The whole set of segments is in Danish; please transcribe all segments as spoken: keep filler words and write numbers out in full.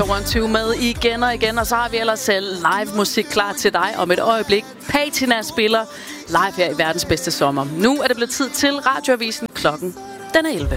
tyve med igen og igen, og så har vi ellers live musik klar til dig om et øjeblik. Patina spiller live her i verdens bedste sommer. Nu er det blevet tid til Radioavisen. Klokken den er elleve.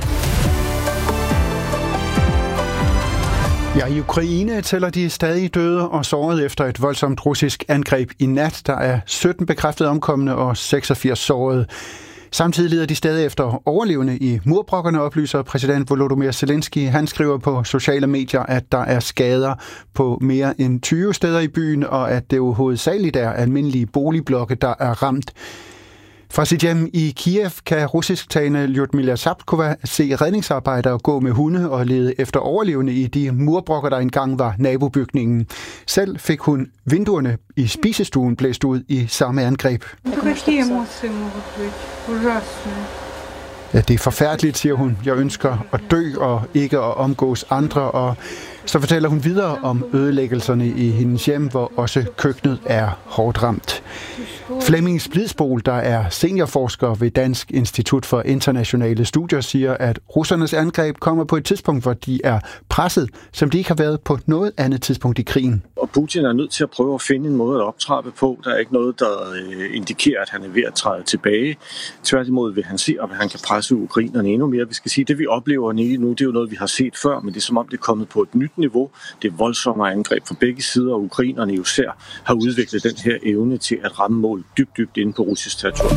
Ja, i Ukraine tæller de stadig døde og sårede efter et voldsomt russisk angreb i nat. Der er sytten bekræftede omkomne og seksogfirs sårede. Samtidig lider de stadig efter overlevende i murbrokkerne, oplyser præsident Volodymyr Zelensky. Han skriver på sociale medier, at der er skader på mere end tyve steder i byen, og at det jo hovedsageligt er almindelige boligblokke, der er ramt. Fra sit hjem i Kiev kan russisktalende Lyudmila Sapkova se redningsarbejdere gå med hunde og lede efter overlevende i de murbrokker, der engang var nabobygningen. Selv fik hun vinduerne i spisestuen blæst ud i samme angreb. Ja, det er forfærdeligt, siger hun. Jeg ønsker at dø og ikke at omgås andre. Og så fortæller hun videre om ødelæggelserne i hendes hjem, hvor også køkkenet er hårdt ramt. Flemming Splidsbol, der er seniorforsker ved Dansk Institut for Internationale Studier, siger, at russernes angreb kommer på et tidspunkt, hvor de er presset, som de ikke har været på noget andet tidspunkt i krigen. Og Putin er nødt til at prøve at finde en måde at optrappe på. Der er ikke noget, der indikerer, at han er ved at træde tilbage. Tværtimod vil han se, om han kan presse ukrainerne endnu mere. Vi skal sige, at det vi oplever nu, det er jo noget, vi har set før, men det er som om, det er kommet på et nyt niveau. Det er voldsomme angreb fra begge sider, og ukrainerne jo især har udviklet den her evne til at ramme mål dybt, dybt inde på russisk territorium.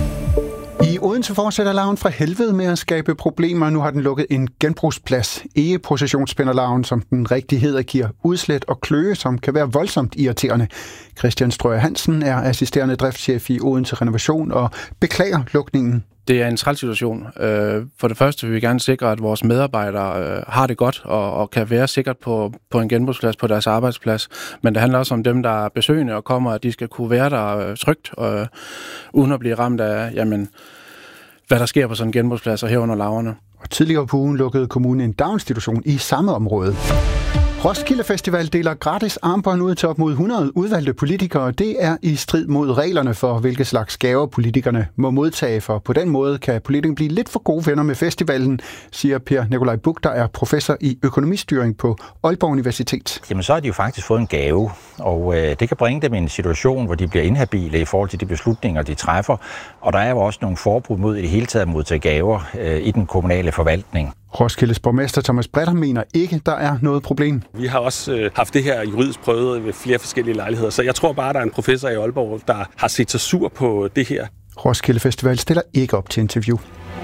I Odense fortsætter larven fra helvede med at skabe problemer. Nu har den lukket en genbrugsplads. Egeprocessionsspinderlarven, som den rigtig hedder, giver udslæt og kløe, som kan være voldsomt irriterende. Christian Strøger Hansen er assisterende driftschef i Odense Renovation og beklager lukningen. Det er en træls situation. For det første vil vi gerne sikre, at vores medarbejdere har det godt og, og kan være sikkert på, på en genbrugsplads på deres arbejdsplads. Men det handler også om dem, der er besøgende og kommer, at de skal kunne være der trygt, og, uden at blive ramt af, jamen, hvad der sker på sådan en genbrugsplads og herunder larverne. Og tidligere på ugen lukkede kommunen en daginstitution i samme område. Roskilde Festival deler gratis armbånd ud til op mod hundrede udvalgte politikere. Det er i strid mod reglerne for, hvilke slags gaver politikerne må modtage. For på den måde kan politikerne blive lidt for gode venner med festivalen, siger Per Nikolaj Buch, der er professor i økonomistyring på Aalborg Universitet. Jamen så har de jo faktisk fået en gave, og øh, det kan bringe dem i en situation, hvor de bliver inhabile i forhold til de beslutninger, de træffer. Og der er jo også nogle forbud mod i det hele taget at modtage gaver øh, i den kommunale forvaltning. Roskildes borgmester Thomas Bretter mener ikke, der er noget problem. Vi har også øh, haft det her juridisk prøvet ved flere forskellige lejligheder, så jeg tror bare, der er en professor i Aalborg, der har set sig sur på det her. Roskilde Festival stiller ikke op til interview.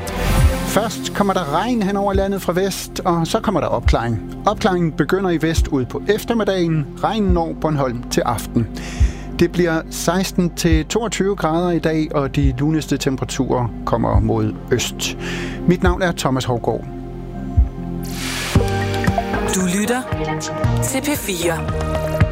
Først kommer der regn hen over landet fra vest, og så kommer der opklaring. Opklaringen begynder i vest ud på eftermiddagen. Regnen når Bornholm til aften. Det bliver seksten til toogtyve grader i dag, og de luneste temperaturer kommer mod øst. Mit navn er Thomas Hovgaard. Du lytter til P fire.